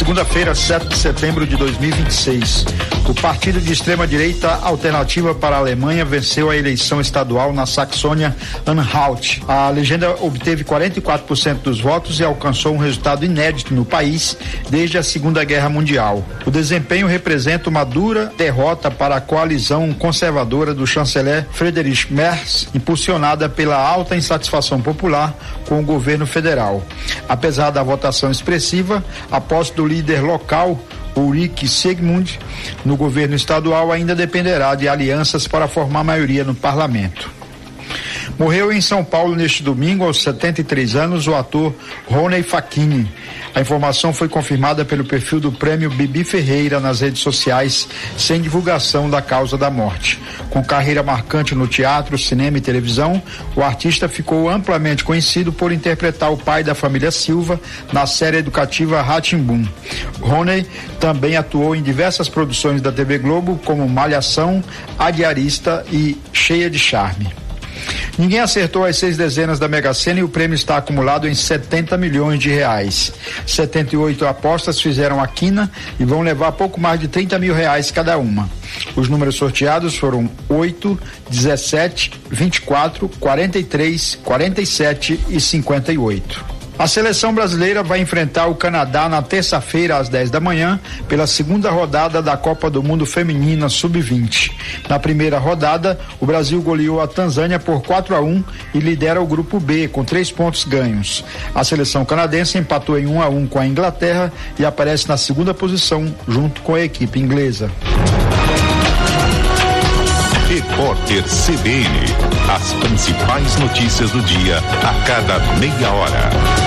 Segunda-feira, 7 de setembro de 2026. O partido de extrema-direita Alternativa para a Alemanha venceu a eleição estadual na Saxônia-Anhalt. A legenda obteve 44% dos votos e alcançou um resultado inédito no país desde a Segunda Guerra Mundial. O desempenho representa uma dura derrota para a coalizão conservadora do chanceler Friedrich Merz, impulsionada pela alta insatisfação popular com o governo federal. Apesar da votação expressiva, a posse do líder local, Ulrich Segmund, no governo estadual ainda dependerá de alianças para formar maioria no parlamento. Morreu em São Paulo neste domingo, aos 73 anos, o ator Rony Facchini. A informação foi confirmada pelo perfil do Prêmio Bibi Ferreira nas redes sociais, sem divulgação da causa da morte. Com carreira marcante no teatro, cinema e televisão, o artista ficou amplamente conhecido por interpretar o pai da família Silva na série educativa Rá-Tim-Bum. Rony também atuou em diversas produções da TV Globo, como Malhação, A Diarista e Cheia de Charme. Ninguém acertou as 6 dezenas da Mega Sena e o prêmio está acumulado em 70 milhões de reais. 78 apostas fizeram a quina e vão levar pouco mais de 30 mil reais cada uma. Os números sorteados foram 8, 17, 24, 43, 47 e 58. A seleção brasileira vai enfrentar o Canadá na terça-feira às 10 da manhã pela segunda rodada da Copa do Mundo Feminina Sub-20. Na primeira rodada, o Brasil goleou a Tanzânia por 4-1 e lidera o grupo B com 3 pontos ganhos. A seleção canadense empatou em 1-1 com a Inglaterra e aparece na segunda posição junto com a equipe inglesa. Repórter CBN, as principais notícias do dia a cada meia hora.